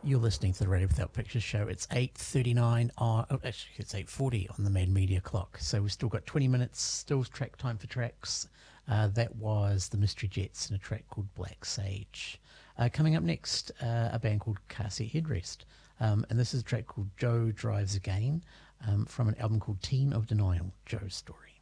You're listening to the Radio Without Pictures show. It's 8:39 on, actually it's 8:40 on the Mad Media clock. So we've still got 20 minutes, still track time for tracks. That was the Mystery Jets and a track called Black Sage. Coming up next, a band called Car Seat Headrest. And this is a track called Joe Drives Again from an album called Teen of Denial, Joe's Story.